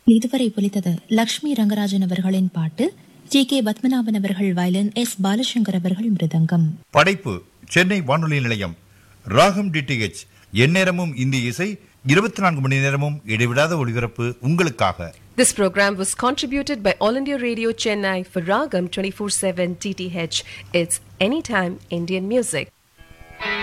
இதுவரை ஒலித்தது லக்ஷ்மி ரங்கராஜன் அவர்களின் பாட்டு, ஜி.கே. பத்மநாபன் அவர்கள் வயலின், எஸ். பாலசங்கர் அவர்கள் மிருதங்கம். படைப்பு சென்னை வானொலி நிலையம். ராகம் டிடிஎச், எந்நேரமும் இந்திய இசை, 24 மணி நேரமும் இடைவிடாத ஒளிபரப்பு உங்களுக்காக. This program was contributed by All India Radio Chennai for Ragam 24/7 DTH. It's anytime Indian music.